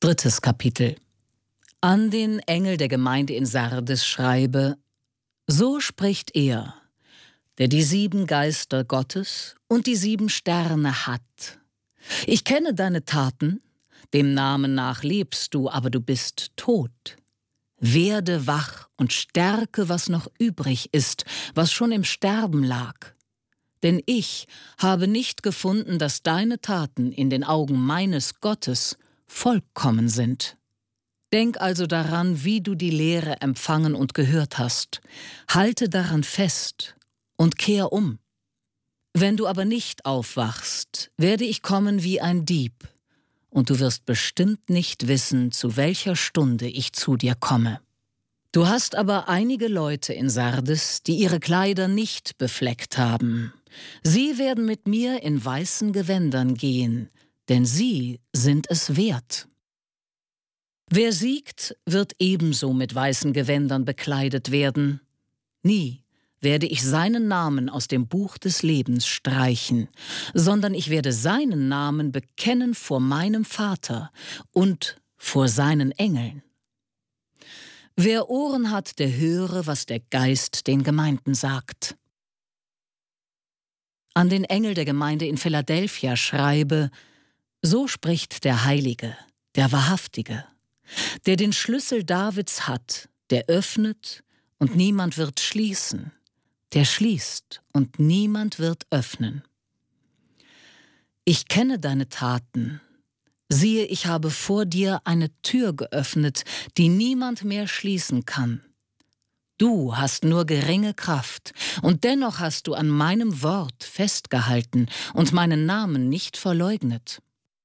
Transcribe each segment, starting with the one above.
Drittes Kapitel. An den Engel der Gemeinde in Sardes schreibe: So spricht er, der die 7 Geister Gottes und die 7 Sterne hat. Ich kenne deine Taten, dem Namen nach lebst du, aber du bist tot. Werde wach und stärke, was noch übrig ist, was schon im Sterben lag. Denn ich habe nicht gefunden, dass deine Taten in den Augen meines Gottes vollkommen sind. Denk also daran, wie du die Lehre empfangen und gehört hast. Halte daran fest und kehr um. Wenn du aber nicht aufwachst, werde ich kommen wie ein Dieb, und du wirst bestimmt nicht wissen, zu welcher Stunde ich zu dir komme. Du hast aber einige Leute in Sardes, die ihre Kleider nicht befleckt haben. Sie werden mit mir in weißen Gewändern gehen, denn sie sind es wert. Wer siegt, wird ebenso mit weißen Gewändern bekleidet werden. Nie werde ich seinen Namen aus dem Buch des Lebens streichen, sondern ich werde seinen Namen bekennen vor meinem Vater und vor seinen Engeln. Wer Ohren hat, der höre, was der Geist den Gemeinden sagt. An den Engel der Gemeinde in Philadelphia schreibe: So spricht der Heilige, der Wahrhaftige, der den Schlüssel Davids hat, der öffnet und niemand wird schließen, der schließt und niemand wird öffnen. Ich kenne deine Taten. Siehe, ich habe vor dir eine Tür geöffnet, die niemand mehr schließen kann. Du hast nur geringe Kraft, und dennoch hast du an meinem Wort festgehalten und meinen Namen nicht verleugnet.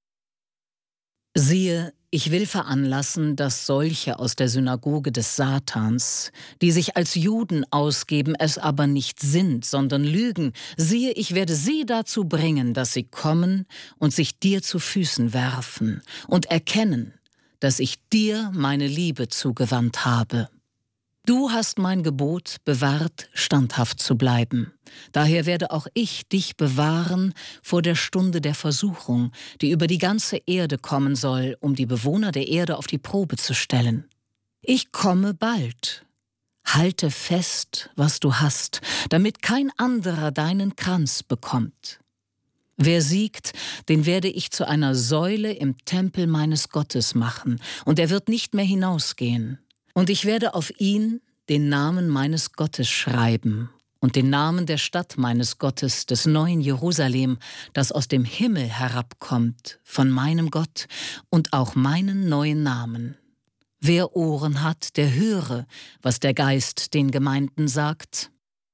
Siehe, ich will veranlassen, dass solche aus der Synagoge des Satans, die sich als Juden ausgeben, es aber nicht sind, sondern lügen, siehe, ich werde sie dazu bringen, dass sie kommen und sich dir zu Füßen werfen und erkennen, dass ich dir meine Liebe zugewandt habe. Du hast mein Gebot bewahrt, standhaft zu bleiben. Daher werde auch ich dich bewahren vor der Stunde der Versuchung, die über die ganze Erde kommen soll, um die Bewohner der Erde auf die Probe zu stellen. Ich komme bald. Halte fest, was du hast, damit kein anderer deinen Kranz bekommt. Wer siegt, den werde ich zu einer Säule im Tempel meines Gottes machen, und er wird nicht mehr hinausgehen. Und ich werde auf ihn den Namen meines Gottes schreiben und den Namen der Stadt meines Gottes, des neuen Jerusalem, das aus dem Himmel herabkommt, von meinem Gott, und auch meinen neuen Namen. Wer Ohren hat, der höre, was der Geist den Gemeinden sagt.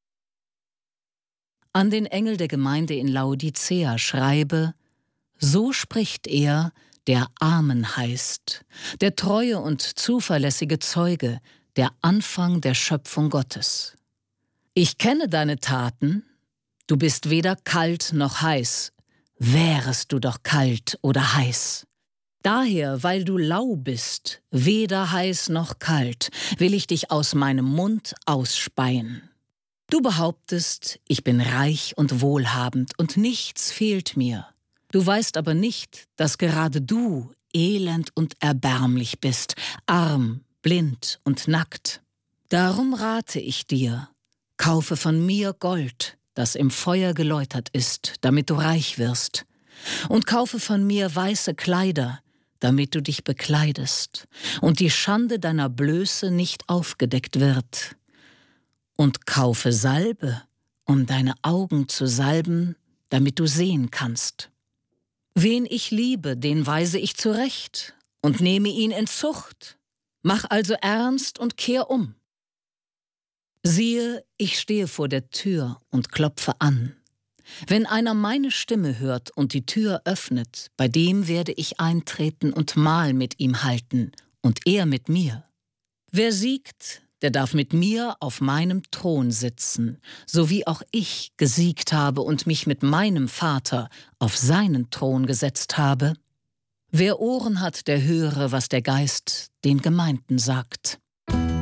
An den Engel der Gemeinde in Laodicea schreibe: So spricht er, der Amen heißt, der treue und zuverlässige Zeuge, der Anfang der Schöpfung Gottes. Ich kenne deine Taten, du bist weder kalt noch heiß, wärest du doch kalt oder heiß. Daher, weil du lau bist, weder heiß noch kalt, will ich dich aus meinem Mund ausspeien. Du behauptest, ich bin reich und wohlhabend und nichts fehlt mir. Du weißt aber nicht, dass gerade du elend und erbärmlich bist, arm, blind und nackt. Darum rate ich dir, kaufe von mir Gold, das im Feuer geläutert ist, damit du reich wirst, und kaufe von mir weiße Kleider, damit du dich bekleidest und die Schande deiner Blöße nicht aufgedeckt wird. Und kaufe Salbe, um deine Augen zu salben, damit du sehen kannst. Wen ich liebe, den weise ich zurecht und nehme ihn in Zucht. Mach also ernst und kehr um. Siehe, ich stehe vor der Tür und klopfe an. Wenn einer meine Stimme hört und die Tür öffnet, bei dem werde ich eintreten und Mahl mit ihm halten und er mit mir. Wer siegt, der darf mit mir auf meinem Thron sitzen, so wie auch ich gesiegt habe und mich mit meinem Vater auf seinen Thron gesetzt habe. Wer Ohren hat, der höre, was der Geist den Gemeinden sagt.